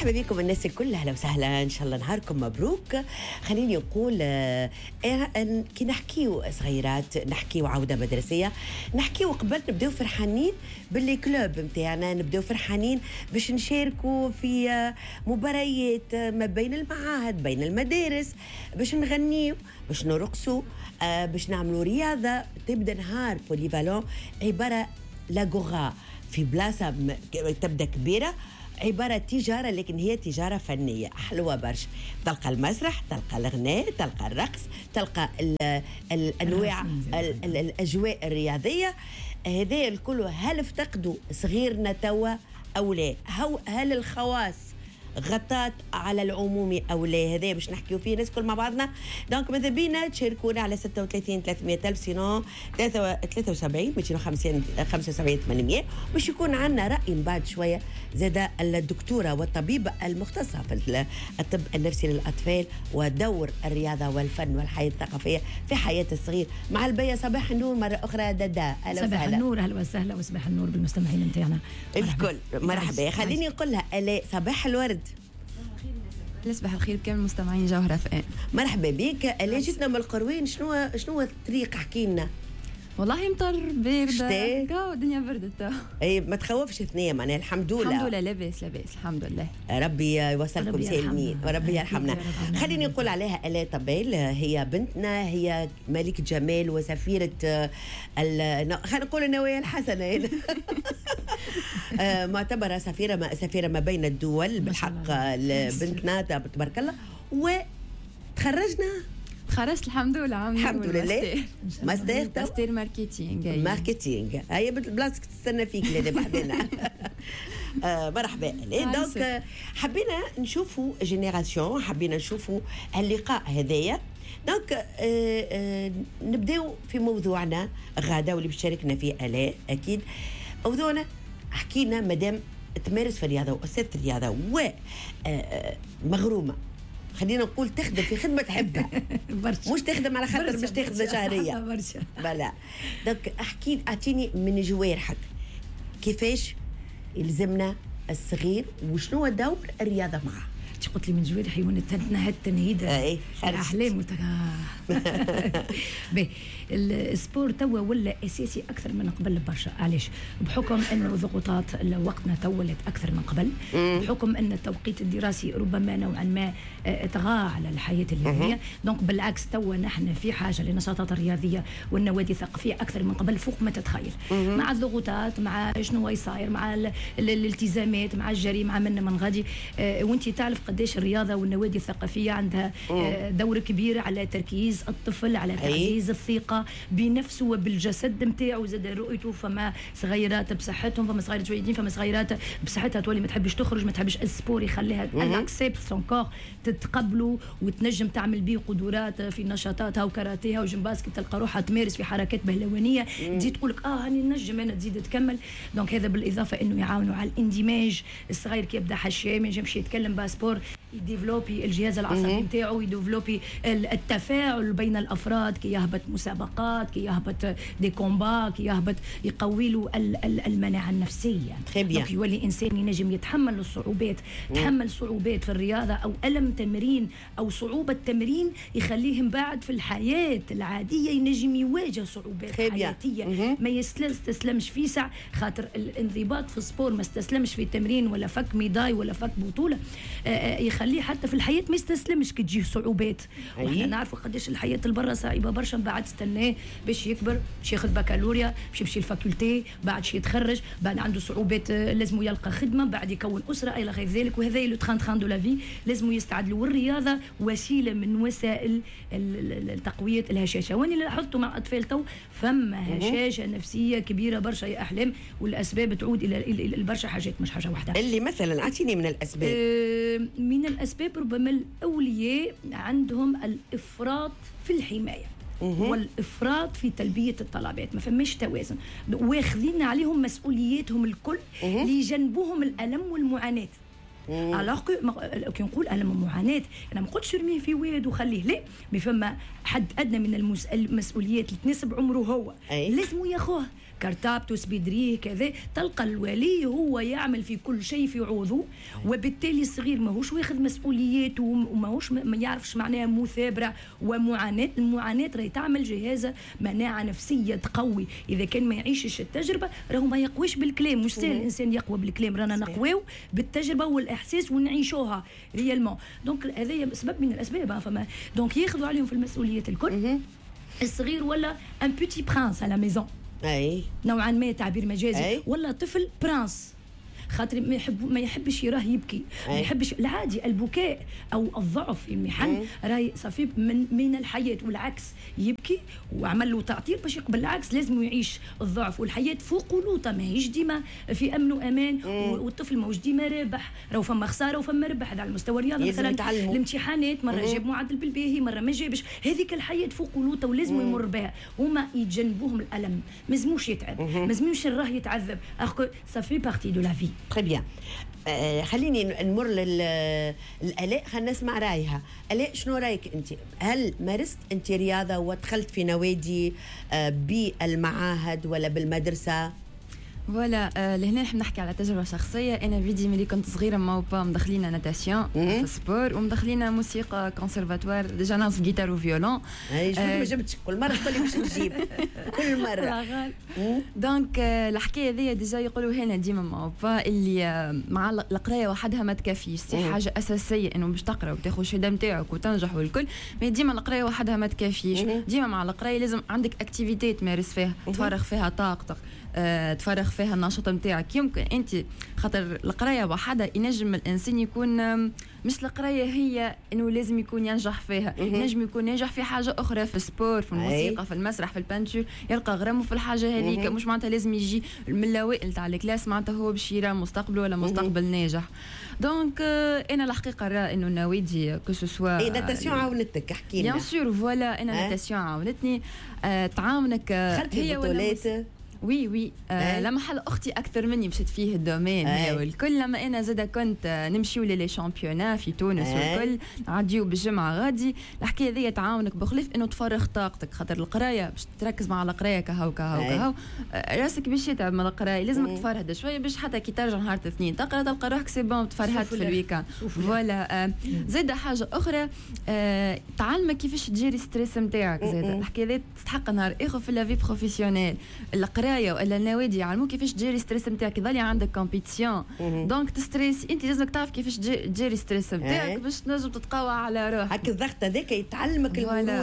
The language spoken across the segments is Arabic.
مرحبا بكم الناس الكل، اهلا وسهلا، ان شاء الله نهاركم مبروك. خليني نقول كي نحكيو صغيرات، نحكيو عوده مدرسيه، نحكيو قبل نبداو فرحانين باللي كلوب نتاعنا، نبداو فرحانين باش نشاركوا في مباريات ما بين المعاهد بين المدارس، باش نغنيو، باش نرقصوا، باش نعملوا رياضه. تبدا نهار بوليفالون عباره لاغورا في بلاصه تبدا كبيره، عبارة تجارة لكن هي تجارة فنية حلوة برشا. تلقى المسرح، تلقى الغناء، تلقى الرقص، تلقى الأنواع الأجواء الرياضية. هذا الكل هل افتقدوا صغيرنا توا أو لا؟ هل الخواص غطات على العموم أو لا؟ هذا باش نحكيو فيه ناس كل مع بعضنا. دونك ماذا بينا تشاركونا على 36 300 ألف، سينو 73 250 75 800. باش يكون عندنا رأي من بعد شوية زاد الدكتورة والطبيبة المختصة في الطب النفسي للأطفال ودور الرياضة والفن والحياة الثقافية في حياة الصغير. مع البيا صباح النور مرة أخرى دادا. صباح النور، أهلا وسهلا، وصباح النور بالمستمعين نتاعنا الكل. مرحبا. خليني نقول لها ألا صباح الورد. صباح الخير بكامل المستمعين جوهرة فئان. مرحبا بك. ألا جيتنا من القروين، شنو الطريق؟ احكي لنا. والله مطر باردة، الدنيا بردت. اي ما تخوفش ثنيه معناها. الحمد لله الحمد لله، لاباس الحمد لله. ربي يوصلكم سالمين وربي يرحمنا. خليني نقول عليها آلاء طبيل، هي بنتنا، هي ملكة جمال وسفيرة خلينا نقول النوايا الحسنة. معتبرة سفيرة ما بين الدول بالحق. بنتنا تبارك الله. وتخرجنا، خرجت الحمد لله. الحمد لله. ماستر ماركتينغ. هي بلاصتك تستنى فيك اللي بعدين. مرحبا. دونك حبينا نشوفوا جينيراسيون، حبينا نشوفوا اللقاء هذايا. دونك نبداو في موضوعنا غاده واللي بتشاركنا فيه آلاء. اكيد موضوعنا حكينا مدام تمارس في الرياضه واستاذه الرياضه ومغرومه، خلينا نقول تخدم في خدمة تحبها مش تخدم على خاطر باش تاخذ شهرية برشا. بلا. دونك اعطيني من جوارحك كيفاش يلزمنا الصغير وشنو دور الرياضة معه. قلت لي من جوارحي ونتنهد تنهيدة احلام السبور توا ولا اساسي اكثر من قبل برشا. علاش؟ بحكم انه ضغوطات وقتنا تولت اكثر من قبل، بحكم ان التوقيت الدراسي ربما نوعا ما طغى على الحياه اليوميه. دونك بالعكس توا نحن في حاجه للنشاطات الرياضيه والنوادي الثقافيه اكثر من قبل فوق ما تتخيل. مع الضغوطات، مع شنو يصاير، مع الالتزامات، مع الجري، مع من غادي. وانت تعرف قديش الرياضه والنوادي الثقافيه عندها دور كبير على تركيز الطفل، على تعزيز الثقه بنفسه وبالجسد نتاعو. زاد رؤيته، فما صغيرات بصحتهم، فما صغيرات جيدين، فما صغيرات بصحتها تولي ما تحبش تخرج، ما تحبش السبور يخليها الاكسبت سون كور تتقبله وتنجم تعمل به قدرات في نشاطاتها وكاراتيها وجمباسكي، تلقى روحها تمارس في حركات بهلوانيه تزيد تقول لك هاني نجم انا تزيد تكمل. دونك هذا بالاضافه انه يعاونوا على الاندماج. الصغير كي يبدا حشام ما ينجمش يتكلم باسبور، يديفلوبي الجهاز العصبي نتاعو، يديفلوبي التفاعل بين الافراد، كي يهبط مسابقات، كي يهبط دي كومبا، كي يهبط يقوي له المناعه النفسيه. دونك يولي انسان ينجم يتحمل الصعوبات. تحمل صعوبات في الرياضه او الم تمرين او صعوبه تمرين يخليهم بعد في الحياه العاديه ينجم يواجه صعوبات حياتيه. ما يستسلمش في ساعه، خاطر الانضباط في السبور ما استسلمش في تمرين ولا فك ميداي ولا فك بطوله، يخليه حتى في الحياه ما يستسلمش كي تجيه صعوبات. وحنا نعرفوا قداش الحياه البرة صعيبه برشا. بعد استناه باش يكبر، باش ياخذ بكالوريا، باش يمشي الفاكولتي، بعد شي يتخرج، بعد عنده صعوبات، لازم يلقى خدمه، بعد يكون اسره الى غير ذلك. وهذا لو تران دو لا في لازم يستعد له. والرياضه وسيله من وسائل تقويه الهشاشه. واني اللي لاحظته مع اطفال تو فما هشاشه نفسيه كبيره برشا يا احلام، والاسباب تعود الى برشا حاجات مش حاجه واحده. اللي مثلا اعطيني من الاسباب. من الأسباب ربما الأولياء عندهم الإفراط في الحماية والإفراط في تلبية الطلبات. ما فماش توازن، واخذين عليهم مسؤولياتهم الكل لجنبهم الألم والمعاناة. الوغ كي نقول انا معاناه، انا ما نقولش ارميه في واد وخليه، لا، مي فما حد ادنى من المسؤوليات اللي تناسب عمره هو، لازم ياخوها كرتابته سبيدريه كذا. تلقى الولي هو يعمل في كل شيء في عوضه، وبالتالي الصغير ماهوش واخذ مسؤوليات وماهوش ما يعرفش معناها مثابره ومعاناه. المعاناه راهي تعمل جهاز مناعه نفسيه تقوي، اذا كان ما يعيشش التجربه راهو ما يقويش بالكلام، مش سهل الانسان يقوى بالكلام، رانا نقويو بالتجربه والاحساس ونعيشوها ريالمون. دونك هذا سبب من الاسباب. فما دونك ياخذوا عليهم في المسؤوليات الكل. الصغير ولا ان بوتي برانس على ميزون، اي نوعا ما تعبير مجازي، ولا طفل برانس خاطر ما يحبش يراه يبكي، ما يحبش العادي البكاء او الضعف المحن راهي صافي من الحياه، والعكس يبكي وعمل له تعطير باش يقبل. العكس لازم يعيش الضعف، والحياه فوق ولوطه ماهيش ديما في امن وامان، والطفل ماهوش ديما رابح، راهو فما خساره وفما ربح. هذا على المستوى الرياضي مثلا الامتحانات مره جاب معدل بالباهي مره ما جابش، هذيك الحياه فوق ولوطه ولازم يمر بها. هما يتجنبوهم الالم، ما لازموش يتعب، ما لازموش الراه يتعذب، اخو صافي بارتي دو لا في. تري بيان. خليني نمر للآلاء، خلينا نسمع رايها. آلاء شنو رايك انت؟ هل مارست انت رياضه ودخلت في نوادي بالمعاهد ولا بالمدرسه؟ فوالا لهنا نحب نحكي على تجربه شخصيه. انا بيدي ملي كنت صغيره ما با مدخلينا ناتاسيون في سبور، ومدخلينا موسيقى كونسيرفاتوار، ديجا نعزف جيتار وفيولون. شوف ما جبتش كل مره تقولي باش نجيب كل مره. دونك الحكايه هذيا ديجا يقولوا هنا ديما ما با اللي مع القرايه وحدها ما تكفيش، سي حاجه اساسيه انه باش تقرا وتاخذ الشهاده نتاعك وتنجح والكل، مي ديما القرايه وحدها ما تكفيش. ديما مع القرايه لازم عندك اكتيفيتي تمارس فيها، تفرغ فيها طاقتك، تفرغ فيها النشاط نتاعك. يمكن انت خاطر القرايه وحدها ينجم الانسان يكون مش القرايه هي انه لازم يكون ينجح فيها، ينجم يكون ناجح في حاجه اخرى، في السبور، في الموسيقى، في المسرح، في البانتور، يلقى غرامه في الحاجه هذيك. مش معناتها لازم يجي من الاوائل تاع الكلاس معناتها هو باش يرى مستقبله ولا مستقبل ناجح. دونك انا الحقيقه راه انه النوادي كو سوا اي ناتاسيون عاونتك، احكي لنا. بيان سور فوالا انا ناتاسيون عاونتني، تعاونك هي بطولات. وي لما حل اختي اكثر مني مشيت فيه الدومين هي والكل. لما انا زاده كنت نمشيو لي شامبيونا في تونس والكل نعديو بالجمعه غادي. الحكايه هذه تعاونك بخلاف انه تفرغ طاقتك، خاطر القرايه باش تركز مع القرايه كهو راسك باش يتعب من القرايه، لازمك تفرهد شويه باش حتى كي ترجع نهار الاثنين تقرا تلقى روحك سي بون تفرهدت في الويكاند. فوالا زاده حاجه اخرى تعلمك كيفاش تجيري ستريس نتاعك. زاده الحكايه هذه تستحق نهار اخر في لافي بروفيسيونيل. القرايه ولا النوادي يعلموك كيفاش تجيري ستريس نتاعك، يظل عندك كومبيتيسيون دونك تستريس، انت لازمك تعرف كيفاش تجيري ستريس نتاعك باش تنجم تتقوى على روحك. هكا الضغط هذاك يتعلمك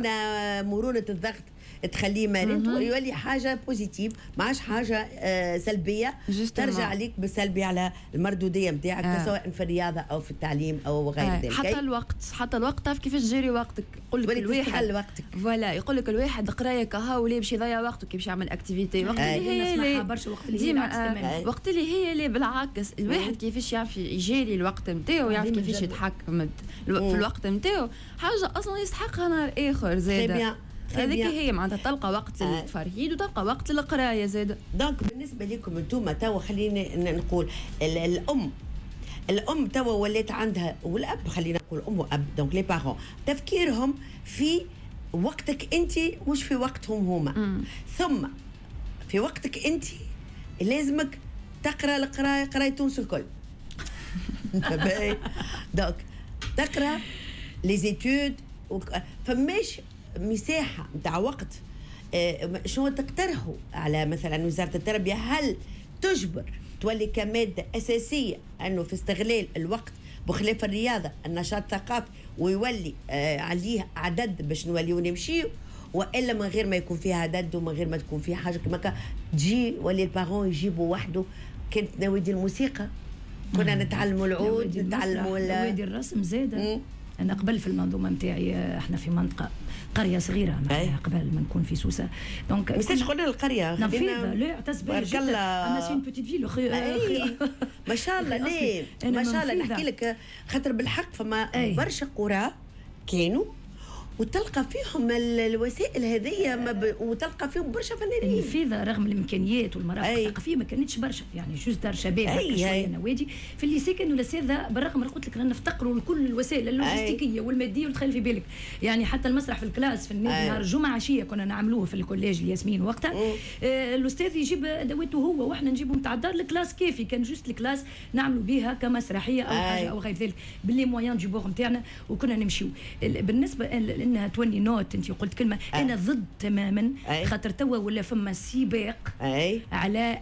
مرونه الضغط، تخليه مرن ويولي حاجه بوزيتيف، ما عادش حاجه سلبيه ترجع عليك بالسلبي على المردوديه نتاعك سواء في الرياضه او في التعليم او غير ذلك. حتى الوقت تعرف كيفاش تجيري وقتك. يقول لك الواحد وقتك فوالا، يقول لك الواحد قرايه كهو ولا باش يضيع وقته كيفاش يعمل اكتيفيتي. وقت اللي هي برشا وقت اللي هي وقت اللي هي اللي بالعكس الواحد كيفاش يعرف يجاري الوقت نتاعو، يعرف كيفاش يتحكم في الوقت نتاعو، حاجه اصلا يستحقها نهار اخر. زاده هذيك هي معناتها تلقى وقت للتفرهيد وتلقى وقت للقرايه زاده. دونك بالنسبه لكم انتم توا خلينا نقول الام توا ولات عندها، والاب خلينا نقول ام واب، دونك لي بارون تفكيرهم في وقتك انت مش في وقتهم هما. ثم في وقتك انت لازمك تقرا القرايه قرايه تونس الكل. دونك تقرا لي زيتود، فماش مساحه نتاع وقت. شنو تقترحوا على مثلا وزاره التربيه؟ هل تجبر تولي كماده اساسيه انه في استغلال الوقت بخلاف الرياضه النشاط الثقافي ويولي عليه عدد باش نوليو نمشيو، والا من غير ما يكون فيها عدد ومن غير ما تكون فيها حاجه كما تجي ولي البارون يجيبوا وحده؟ كانت نوادي الموسيقى كنا نتعلموا العود، نتعلموا نوادي الرسم زاده. أنا قبل في المنظومة متاعي احنا في منطقة قرية صغيرة قبل ما نكون في سوسة، دونك مش قلنا القرية نفيذة لا اعتز بها جدا. أما سي بوتيت فيل ما شاء الله. ليه ما شاء الله نحكي لك خاطر بالحق فما برشا قرى كانوا وتلقى فيهم الوسائل هذه وتلقى فيهم برشا فنانين. النافذه رغم الامكانيات والمرافق الثقافيه ما كانتش برشا، يعني جوز دار شباب هكا شويه نوادي في الليسي كانوا الاساتذه بالرغم قلت لك رانا نفتقروا لكل الوسائل اللوجستيكيه والماديه وتخيل في بالك، يعني حتى المسرح في الكلاس في النادي نهار الجمعه عشيه كنا نعملوه في الكوليج الياسمين وقتها. الاستاذ يجيب ادواته هو واحنا نجيبوا نتاع الدار. الكلاس كافي كان جوست الكلاس نعملوا بها كمسرحيه او حاجه او غير ذلك باللي مويان دي بور نتاعنا وكنا نمشيو. بالنسبه انها تولي نوت انت قلت كلمه انا ضد تماما، خاطر توا ولا فما سباق على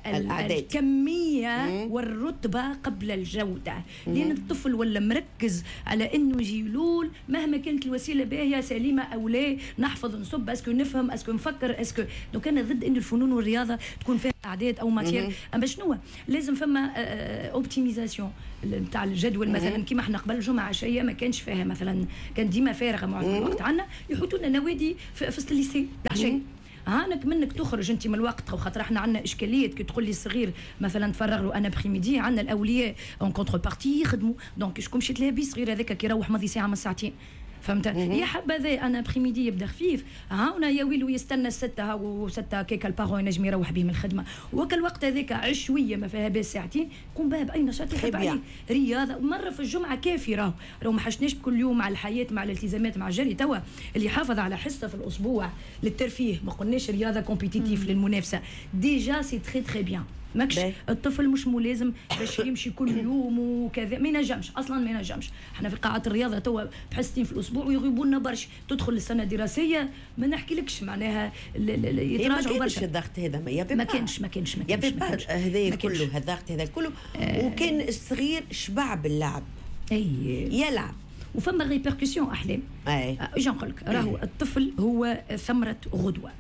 الكميه والرتبه قبل الجوده، لان الطفل ولا مركز على انه يجي يلول مهما كانت الوسيله باهيه سليمه او لا، نحفظ نصب اسكو نفهم اسكو نفكر اسكو. دونك انا ضد ان الفنون والرياضه تكون فيها اعداد او ماتير. اما شنو لازم فما اوبتيميزاسيون نتاع الجدول مثلا كيما احنا قبل الجمعه عشيه ما كانش فيها مثلا، كان ديما فارغه معظم الوقت عندنا يحطوا لنا نوادي في الليسي العشيه. هانك منك تخرج انت من الوقت، خاطر احنا عندنا اشكاليه كي تقول لي الصغير مثلا تفرغ له انا بريميدي، عندنا الاولياء اون كونتر بارتي يخدموا، دونك شكون مشيت لها بي صغير هذاك كي يروح ماضي ساعه من ساعتين فهمت؟ يا حبذا انا بريميدي يبدا خفيف، هنا يا ويلو يستنى الستة وستة كيكا البارو ينجم يروح به من الخدمه، وكل الوقت هذاك عشويه ما فيها باس ساعتين قوم بها باي نشاط يحب عليه. رياضه مره في الجمعه كافي، راهو ما حشناش كل يوم مع الحياه مع الالتزامات مع الجري. توا اللي يحافظ على حصه في الاسبوع للترفيه، ما قلناش رياضه كومبيتيتيف للمنافسه، ديجا سي تري تري بيان. ماكش الطفل مش ملازم باش يمشي كل يوم وكذا، ما ينجمش اصلا ما ينجمش. احنا في قاعات الرياضه توا بحصتين في الاسبوع ويغيبوا لنا برشا، تدخل السنه الدراسيه ما نحكيلكش معناها يتراجعوا برشا. الضغط هذا ما كانش هذا كله الضغط هذا كله وكان الصغير شبع باللعب يلعب وفما ريبركسيون احلام. اجي نقول لك راهو الطفل هو ثمره غدوه.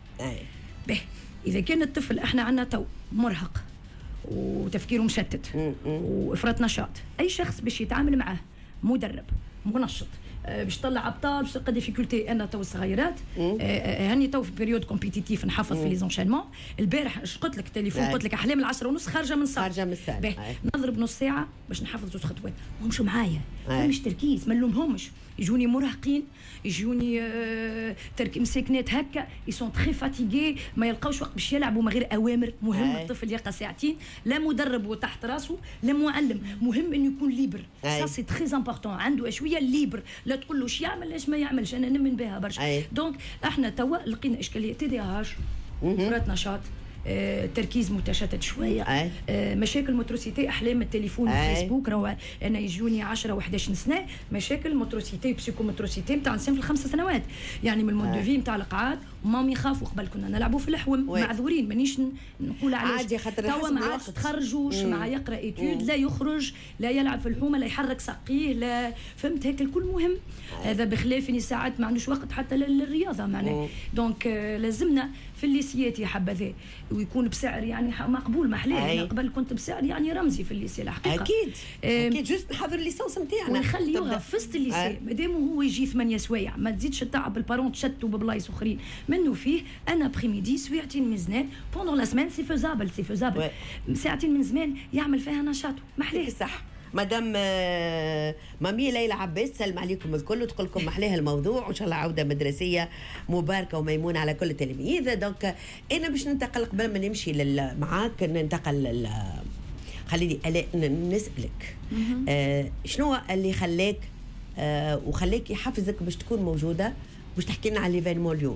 اذا كان الطفل احنا عندنا تو مرهق وتفكيره مشتت وافراط نشاط، اي شخص باش يتعامل معاه مدرب منشط باش يطلع ابطال باش تلقى ديفيكولتي. انا تو الصغيرات هاني تو في بيريود كومبيتيتيف نحفظ في لي زونشينمون. البارح قلت لك التليفون قلت لك احلام 10:30 خارجه من الصاله نضرب نص ساعه باش نحفظ زوج خطوات ويمشوا معايا. مش تركيز ما نلومهمش، يجوني مراهقين يجوني مساكنات هكا يسون تري فاتيغي ما يلقاوش وقت باش يلعبوا من غير اوامر. مهم الطفل يلقى ساعتين لا مدرب وتحت راسه لا معلم، مهم انه يكون ليبر. سا سي تري امبورطون، عنده شويه ليبر، لا تقول له اش يعمل اش ما يعملش. انا نمن بها برشا. دونك احنا توا لقينا اشكاليه تي دي اش، فرط نشاط، تركيز متشتت شويه، مشاكل موتروسيتي، احلام التليفون والفيسبوك. راهو انا يجوني 10 و11 سنه مشاكل موتروسيتي بسيكو موتروسيتي نتاع نسان في ال5 سنوات، يعني من المود دو في نتاع القعاد ومام يخافوا. قبل كنا نلعبوا في الحوم معذورين مانيش نقول علاش عادي، خاطر توا ما عادش تخرجوش مع يقرا ايتود لا يخرج لا يلعب في الحومه لا يحرك ساقيه لا فهمت هيك الكل مهم. هذا بخلاف اني ساعات ما عندوش وقت حتى للرياضه معناه. دونك لازمنا في الليسيات يا حبذا ويكون بسعر يعني مقبول محلاه. قبل كنت بسعر يعني رمزي في الليسي الحقيقه. اكيد جوست نحضر الليسانس نتاعنا ونخليوها في وسط الليسي مادام هو يجي 8 سوايع، ما تزيدش تعب البارون تشتوا ببلايص اخرين منه فيه. انا بريميدي سويعتين من زمان بوندون لا سمان سي فيزابل ساعتين من زمان يعمل فيها نشاطه محلاه. صح مدام مامي ليلى عباس سلم عليكم الكل وتقول لكم محلاه الموضوع وان شاء الله عوده مدرسيه مباركه وميمونه على كل التلاميذ. دونك انا باش ننتقل قبل ما نمشي معاك ننتقل خليني الاء نسالك شنو اللي خلاك وخلاك يحفزك باش تكون موجوده باش تحكي لنا على ليفينمون اليوم؟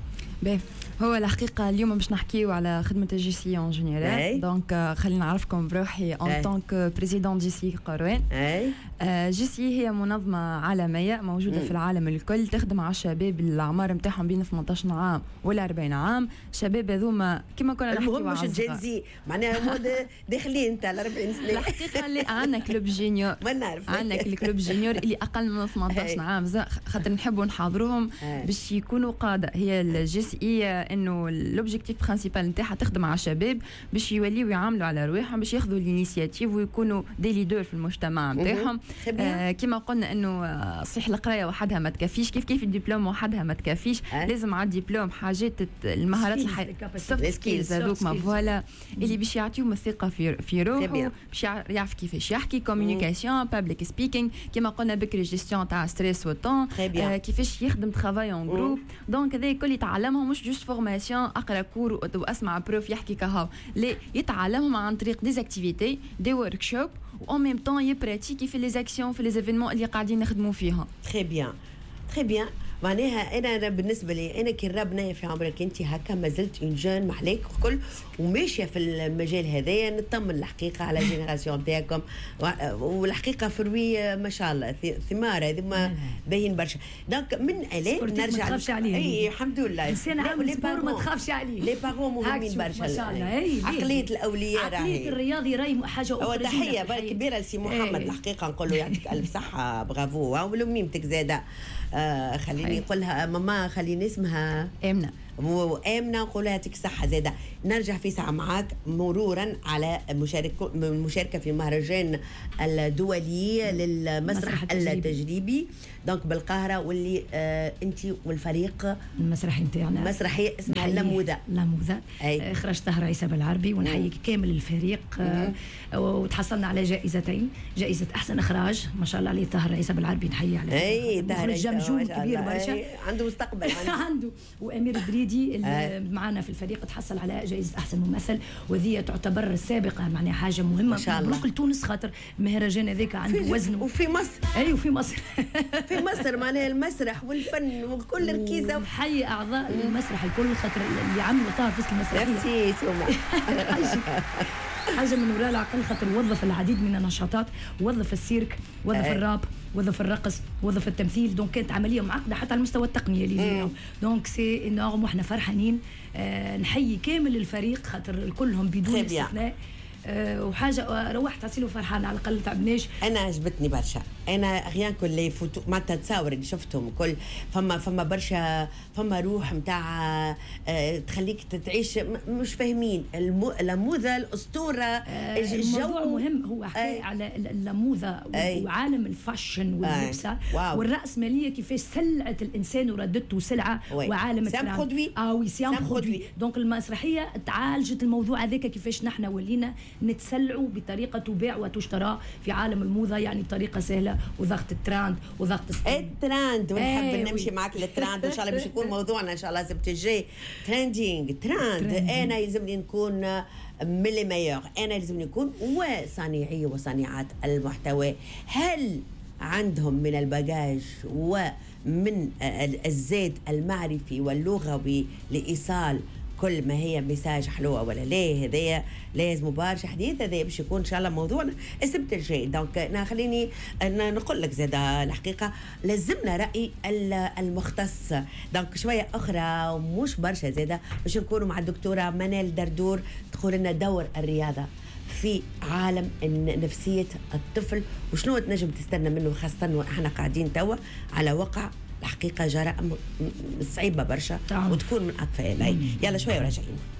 هو الحقيقة اليوم باش نحكيو على خدمة الجي سي اون جينيرال. دونك خلينا نعرفكم بروحي اون طونك بريزيدون جي سي قروان. جي سي هي منظمة عالمية موجودة في العالم الكل، تخدم على الشباب الأعمار نتاعهم بين 18 عام ولا 40 عام. شباب هذوما كما كنا نحكيو المهم مش الجنزي معناها داخلين انت على 40 سنة. الحقيقة اللي عندنا كلوب جينيور، ما نعرف عندنا الكلوب جينيور اللي أقل من 18 عام خاطر نحبوا نحاضروهم باش يكونوا قادة. هي الجي سي انه لوبجيكتيف برينسيبال نتاعها تخدم على الشباب باش يوليو يعاملوا على رواحهم، باش ياخذوا الانيشياتيف ويكونوا دي ليدر في المجتمع نتاعهم. كما قلنا انه صحيح القرايه وحدها ما تكفيش، كيف الدبلوم وحدها ما تكفيش، لازم مع الدبلوم حاجات المهارات السوفت سكيلز هذوك ما فوالا اللي باش يعطيهم الثقه في روحه، باش يعرف كيفاش يحكي، كوميونيكاسيون، بابليك سبيكينغ، كما قلنا بكري جيستيون تاع ستريس والطون، كيفاش يخدم ترافاي اون جروب. دونك هذا الكل يتعلمهم مش جوست فورماسيون اقرا كور واسمع بروف يحكي كهو، لا يتعلمهم عن طريق دي اكتيفيتي دي ورك شوب و ميم طون يبراتيكي في لي زاكسيون في لي زيفينمون اللي قاعدين نخدموا فيهم. تري بيان. معناها انا بالنسبه لي انا كي ربنا في عمرك انت هكا ما زلت اون جون محليك وكل وماشيه في المجال هذايا، نطمن الحقيقه على جينيراسيون تاعكم، والحقيقه فروي ما شاء الله ثمار هذوما باين برشا. دونك من الان نرجع ما تخافش عليه. اي الحمد لله الانسان عامل سبور ما تخافش عليه. لي بارون مهمين برشا ما شاء الله. عقليه الاولياء راهي، عقليه الرياضي راهي حاجه اخرى. تحيه كبيره لسي محمد الحقيقه نقول له يعطيك الف صحه، برافو. ولميمتك زاده خليني نقولها ماما، خليني اسمها آمنة نقول لها يعطيك الصحة زادة. نرجع في ساعة معاك مرورا على المشاركة في المهرجان الدولي للمسرح التجريبي دونك بالقاهرة، واللي انت والفريق المسرحي نتاعنا مسرحية اسمها لموذة. اخراج طاهر عيسى بالعربي، ونحيي كامل الفريق. وتحصلنا على جائزتين، جائزة احسن اخراج ما شاء الله عليه طاهر عيسى بالعربي، نحيي على مخرج جمجوم كبير برشا، عنده مستقبل عنده. وامير دريدي اللي معنا في الفريق تحصل على جائزة احسن ممثل، وذي تعتبر السابقة معناها حاجة مهمة. مبروك لتونس خاطر المهرجان هذاك عنده وزن. وفي مصر وفي مصر في مصر معناها المسرح والفن وكل ركيزة. نحيي اعضاء المسرح الكل خاطر اللي عملوا طاهر في المسرحية. حاجة من وراء العقل، خاطر وظف العديد من النشاطات، وظف السيرك، وظف الراب، وظف الرقص، وظف التمثيل. دونك كانت عملية معقدة حتى على المستوى التقني اللي دونك سي انورم، واحنا فرحانين. نحيي كامل الفريق خاطر كلهم بدون استثناء. وحاجه روحت عسيل وفرحانه، على الاقل تعبناش. انا عجبتني برشا، انا غيان كل اللي فوتو معناتها تصاور اللي شفتهم كل فما برشا، فما روح نتاع تخليك تعيش مش فاهمين اللموذة الاسطوره. الموضوع مهم، هو حكايه على اللموذة وعالم الفاشن واللبسه والرأسمالية، كيفاش سلعت الانسان وردته سلعه وعالم الترند. دونك المسرحيه تعالجت الموضوع هذاك، كيفاش نحن ولينا نتسلعوا بطريقه تباع وتشترى في عالم الموضه، يعني بطريقه سهله، وضغط الترند وضغط الترند. ونحب نمشي معك للترند، وان شاء الله باش يكون موضوعنا ان شاء الله السبت الجاي ترند. انا يلزمني نكون من لي ميور، انا يلزمني نكون وصانعي وصانعات المحتوى هل عندهم من الباجاج ومن الزاد المعرفي واللغوي لايصال كل ما هي مساج حلوه ولا ليه. هذايا لازم برشا حديث، هذايا باش يكون ان شاء الله موضوعنا السبت الجاي. دونك خليني نقول لك زاده الحقيقه لازمنا راي المختص، دونك شويه اخرى ومش برشا زاده باش نكونوا مع الدكتوره منال دردور تقول لنا دور الرياضه في عالم نفسيه الطفل، وشنو تنجم تستنى منه، خاصه واحنا قاعدين توا على وقع الحقيقه جرائم صعيبه برشا وتكون من اطفال. يلا شويه وراجعين.